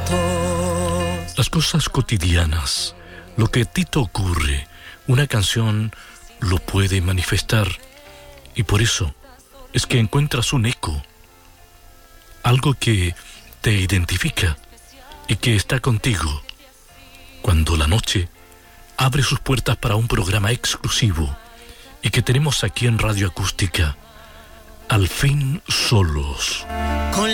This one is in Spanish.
momentos. Las cosas cotidianas, lo que a ti te ocurre, una canción lo puede manifestar. Y por eso es que encuentras un eco, algo que te identifica y que está contigo. Cuando la noche abre sus puertas para un programa exclusivo y que tenemos aquí en Radio Acústica, Al fin solos. Con